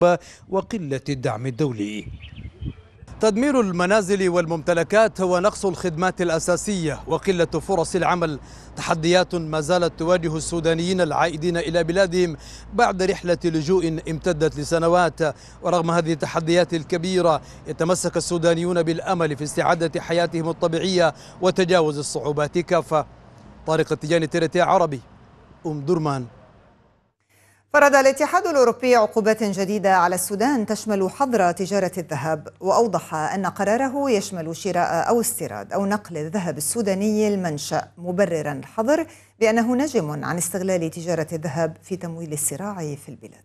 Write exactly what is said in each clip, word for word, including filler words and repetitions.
وقلة الدعم الدولي. تدمير المنازل والممتلكات ونقص الخدمات الأساسية وقلة فرص العمل تحديات ما زالت تواجه السودانيين العائدين إلى بلادهم بعد رحلة لجوء امتدت لسنوات. ورغم هذه التحديات الكبيرة يتمسك السودانيون بالأمل في استعادة حياتهم الطبيعية وتجاوز الصعوبات كافة. طارق التجاني، تي ار تي عربي، أم درمان. فرض الاتحاد الأوروبي عقوبات جديدة على السودان تشمل حظر تجارة الذهب، وأوضح أن قراره يشمل شراء أو استيراد أو نقل الذهب السوداني المنشأ، مبررا الحظر بأنه ناجم عن استغلال تجارة الذهب في تمويل الصراع في البلاد.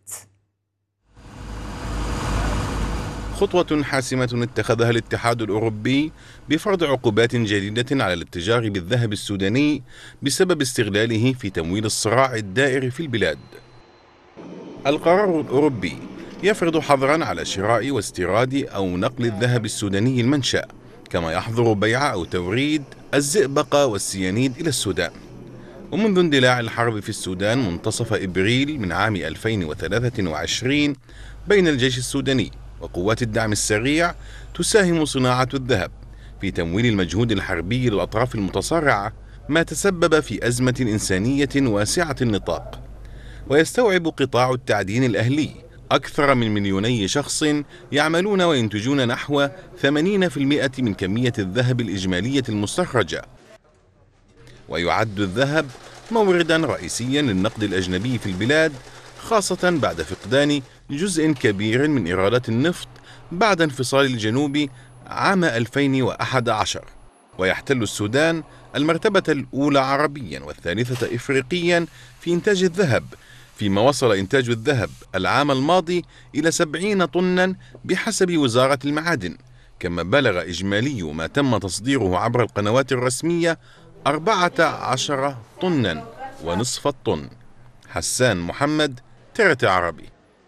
خطوة حاسمة اتخذها الاتحاد الأوروبي بفرض عقوبات جديدة على الاتجار بالذهب السوداني بسبب استغلاله في تمويل الصراع الدائر في البلاد. القرار الأوروبي يفرض حظرا على شراء واستيراد أو نقل الذهب السوداني المنشأ، كما يحظر بيع أو توريد الزئبق والسيانيد إلى السودان. ومنذ اندلاع الحرب في السودان منتصف إبريل من عام ألفين وثلاثة وعشرين بين الجيش السوداني وقوات الدعم السريع، تساهم صناعة الذهب في تمويل المجهود الحربي للأطراف المتصارعة، ما تسبب في أزمة إنسانية واسعة النطاق. ويستوعب قطاع التعدين الأهلي أكثر من مليوني شخص يعملون وينتجون نحو ثمانين بالمئة من كمية الذهب الإجمالية المستخرجة. ويعد الذهب موردا رئيسيا للنقد الأجنبي في البلاد، خاصة بعد فقدان جزء كبير من إيرادات النفط بعد انفصال الجنوب عام ألفين وأحد عشر. ويحتل السودان المرتبة الأولى عربيا والثالثة إفريقيا في إنتاج الذهب، فيما وصل إنتاج الذهب العام الماضي إلى سبعين طنا بحسب وزارة المعادن، كما بلغ إجمالي ما تم تصديره عبر القنوات الرسمية أربعة عشر طنا ونصف الطن. حسان محمد، تي ار تي عربي.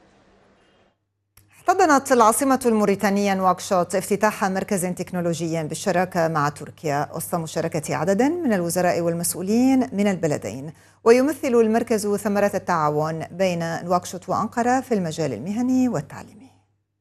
احتضنت العاصمة الموريتانية نواكشوط افتتاح مركز تكنولوجي بالشراكة مع تركيا وسط مشاركة عدد من الوزراء والمسؤولين من البلدين. ويمثل المركز ثمرة التعاون بين نواكشوط وأنقرة في المجال المهني والتعليمي.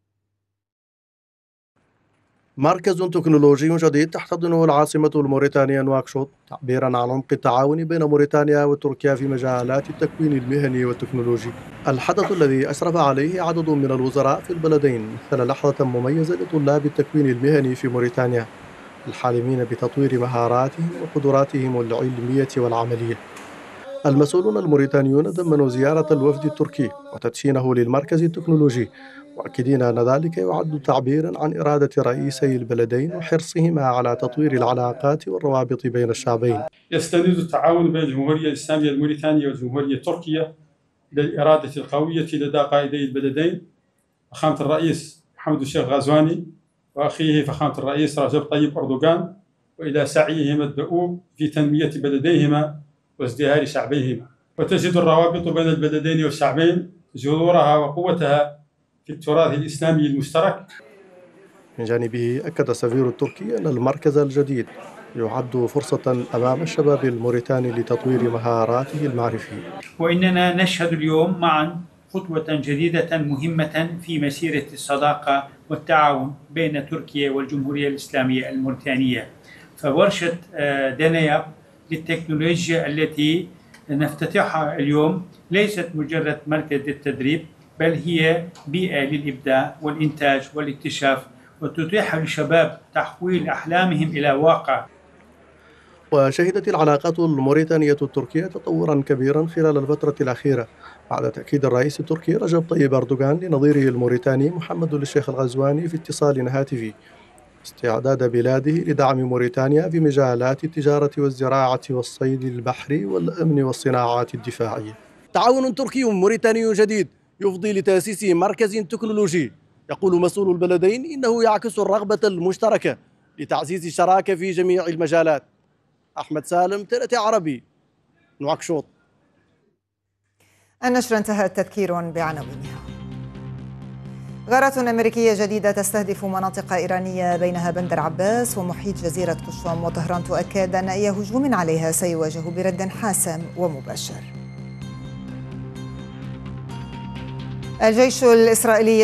مركز تكنولوجي جديد تحتضنه العاصمة الموريتانية نواكشوط، تعبيرا عن عمق التعاون بين موريتانيا وتركيا في مجالات التكوين المهني والتكنولوجي. الحدث الذي أشرف عليه عدد من الوزراء في البلدين مثل لحظة مميزة لطلاب التكوين المهني في موريتانيا الحالمين بتطوير مهاراتهم وقدراتهم العلمية والعملية. المسؤولون الموريتانيون ضمنوا زيارة الوفد التركي وتدشينه للمركز التكنولوجي، مؤكدين أن ذلك يعد تعبيرا عن إرادة رئيسي البلدين وحرصهما على تطوير العلاقات والروابط بين الشعبين. يستند التعاون بين الجمهورية الإسلامية الموريتانية والجمهورية التركية إلى الإرادة القوية لدى قائدي البلدين فخامة الرئيس محمد الشيخ غزواني وأخيه فخامة الرئيس رجب طيب أردوغان، وإلى سعيهما الدؤوب في تنمية بلديهما وازدهار شعبيهما. وتجد الروابط بين البلدين والشعبين جذورها وقوتها في التراث الإسلامي المشترك. من جانبه أكد السفير التركي أن المركز الجديد يعد فرصة أمام الشباب الموريتاني لتطوير مهاراته المعرفية. وإننا نشهد اليوم معا خطوة جديدة مهمة في مسيرة الصداقة والتعاون بين تركيا والجمهورية الإسلامية الموريتانية. فورشة دانياب للتكنولوجيا التي نفتتحها اليوم ليست مجرد مركز للتدريب، بل هي بيئة للإبداع والإنتاج والاكتشاف، وتتيح للشباب تحويل أحلامهم إلى واقع. وشهدت العلاقات الموريتانية التركية تطورا كبيرا خلال الفترة الأخيرة بعد تأكيد الرئيس التركي رجب طيب أردوغان لنظيره الموريتاني محمد الشيخ الغزواني في اتصال هاتفي استعداد بلاده لدعم موريتانيا في مجالات التجارة والزراعة والصيد البحري والأمن والصناعات الدفاعية. تعاون تركي موريتاني جديد يفضي لتأسيس مركز تكنولوجي، يقول مسؤول البلدين إنه يعكس الرغبة المشتركة لتعزيز الشراكة في جميع المجالات. أحمد سالم، تي ار تي عربي، نواكشوط. النشرة انتهت. تذكير بعناوينها. غارات أمريكية جديدة تستهدف مناطق إيرانية بينها بندر عباس ومحيط جزيرة قشم، وطهران تؤكد أن أي هجوم عليها سيواجه برد حاسم ومباشر. الجيش الإسرائيلي